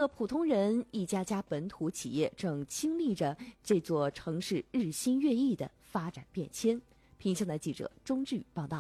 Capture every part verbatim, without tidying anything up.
个普通人，一家家本土企业正经历着这座城市日新月异的发展变迁。平乡台记者钟志宇报道。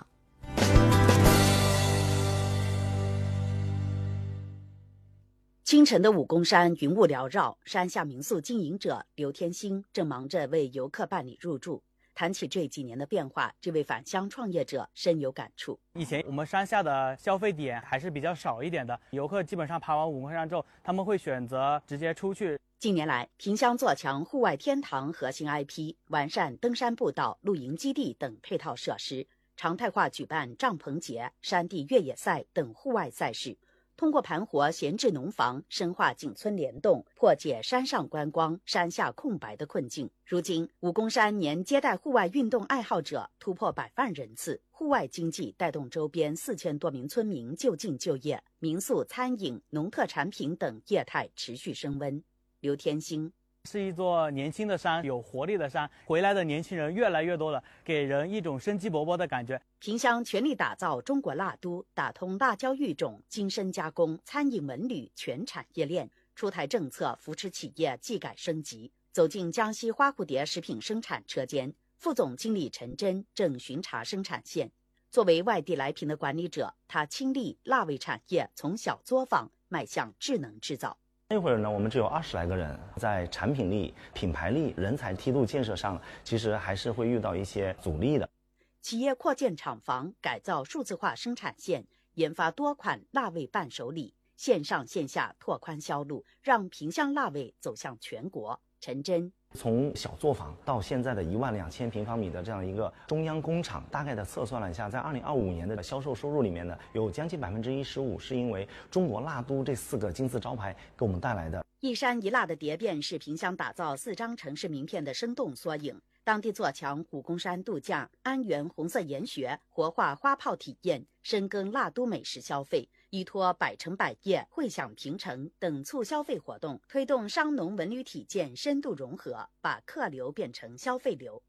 清晨的武功山云雾缭绕，山下民宿经营者刘天星正忙着为游客办理入住。谈起这几年的变化，这位返乡创业者深有感触。 以前我们山下的消费点还是比较少一点的，游客基本上爬完武功山之后，他们会选择直接出去。 近年来，萍乡做强户外天堂核心 I P， 完善登山步道、露营基地等配套设施，常态化举办帐篷节、山地越野赛等户外赛事。通过盘活闲置农房，深化景村联动，破解山上观光、山下空白的困境。如今，武功山年接待户外运动爱好者突破百万人次，户外经济带动周边四千多名村民就近就业，民宿、餐饮、农特产品等业态持续升温。刘天星是一座年轻的山，有活力的山，回来的年轻人越来越多了，给人一种生机勃勃的感觉。 萍乡全力打造中国蜡都，打通辣椒育种、精深加工、餐饮文旅全产业链，出台政策扶持企业技改升级。走进江西花蝴蝶食品生产车间，副总经理陈真正巡查生产线。作为外地来品的管理者，他亲历辣味产业从小作坊迈向智能制造。 那会儿呢，我们只有二十来个人，在产品力、品牌力、人才梯度建设上，其实还是会遇到一些阻力的。 企业扩建厂房，改造数字化生产线，研发多款辣味伴手礼，线上线下拓宽销路，让萍乡辣味走向全国。陈真从小作坊到现在的一万两千平方米的这样一个中央工厂，大概的测算了一下，在二零二五年的销售收入里面呢，有将近百分之一十五是因为中国辣都这四个金字招牌给我们带来的。 一山一辣的蝶变是萍乡打造四张城市名片的生动缩影。当地做强武功山度假、安源红色研学，活化花炮体验，深耕辣都美食消费，依托百城百业、汇享平城等促消费活动，推动商农文旅体验深度融合，把客流变成消费流。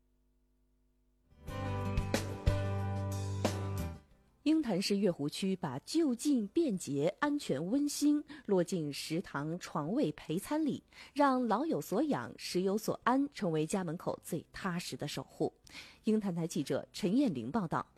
鹰潭市月湖区把就近、便捷、安全、温馨落进食堂床位陪餐里，让老有所养、食有所安，成为家门口最踏实的守护。鹰潭台记者陈艳玲报道。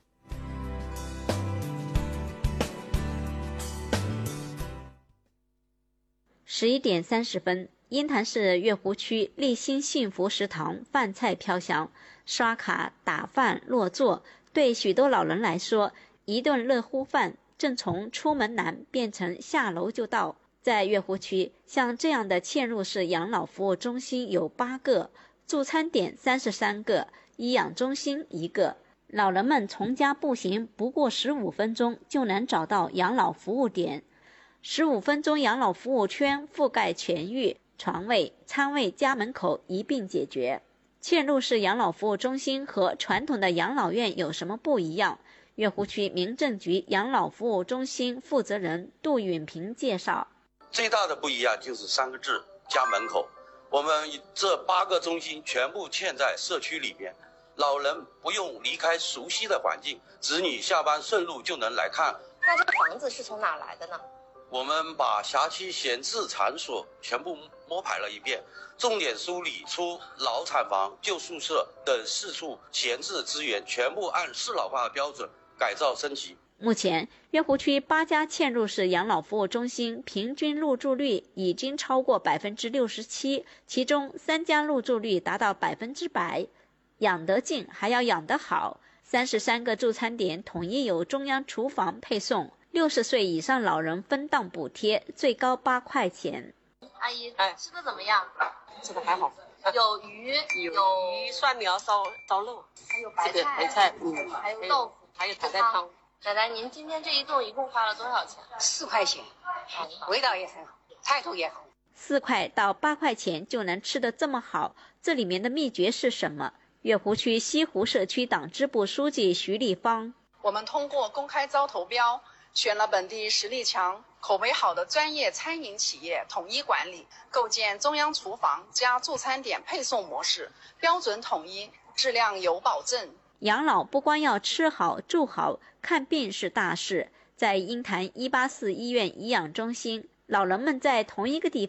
十一点三十分，鹰潭市月湖区立新幸福食堂饭菜飘香，刷卡打饭落座，对许多老人来说，一顿热乎饭正从出门难变成下楼就到。在月湖区，像这样的嵌入式养老服务中心有八个，助餐点三十三个，医养中心一个。老人们从家步行不过十五分钟就能找到养老服务点，十五分钟养老服务圈覆盖全域，床位、餐位家门口一并解决。嵌入式养老服务中心和传统的养老院有什么不一样？月湖区民政局养老服务中心负责人杜允平介绍， 最大的不一样就是三个字：家门口。我们这八个中心全部嵌在社区里边，老人不用离开熟悉的环境，子女下班顺路就能来看。 那这个房子是从哪来的呢？ 我们把辖区闲置场所全部摸排了一遍，重点梳理出老产房、旧宿舍等四处闲置资源，全部按适老化的标准改造升级。 目前，月湖区八家嵌入式养老服务中心平均入住率已经超过百分之六十七，其中三家入住率达到百分之百。养得近还要养得好，三十三个助餐点统一由中央厨房配送，六十岁以上老人分档补贴，最高八块钱。 阿姨，哎，吃的怎么样？ 吃的还好， 有鱼， 有鱼、蒜苗、烧烧肉， 还有白菜， 白菜，嗯， 还有豆腐， 还有海带汤。 奶奶，您今天这一顿一共花了多少钱？ 四块钱，味道也很好，态度也好。 四块到八块钱就能吃得这么好，这里面的秘诀是什么？月湖区西湖社区党支部书记徐立芳， 我们通过公开招投标，选了本地实力强、口碑好的专业餐饮企业统一管理，构建中央厨房加助餐点配送模式，标准统一，质量有保证。 养老不光要吃好住好，看病是大事。在鹰潭一八四医院颐养中心，老人们在同一个地方